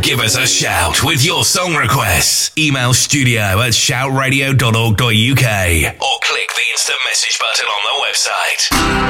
Give us a shout with your song requests. Email studio@shoutradio.org.uk or click the instant message button on the website.